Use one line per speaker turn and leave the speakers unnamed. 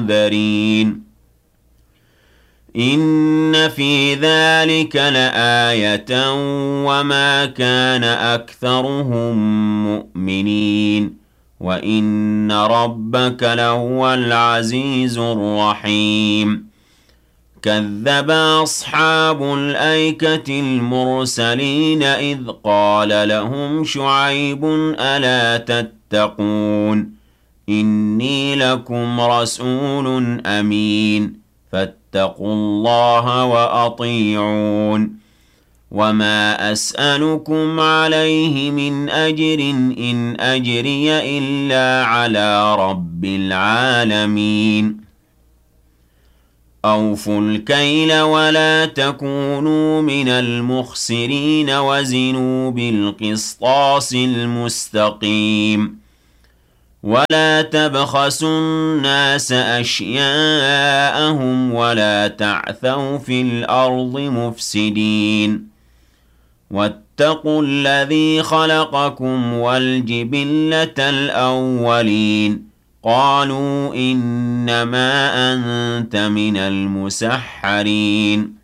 منذرين إن في ذلك لآية وما كان أكثرهم مؤمنين وإن ربك لهو العزيز الرحيم كذب أصحاب الأيكة المرسلين إذ قال لهم شعيب ألا تتقون إني لكم رسول أمين فاتقوا الله وأطيعون وما أسألكم عليه من أجر إن أجري إلا على رب العالمين أوفوا الكيل ولا تكونوا من المخسرين وزنوا بالقسطاس المستقيم ولا تبخسوا الناس أشياءهم ولا تعثوا في الأرض مفسدين واتقوا الذي خلقكم والجبلة الأولين قالوا إنما أنت من المسحرين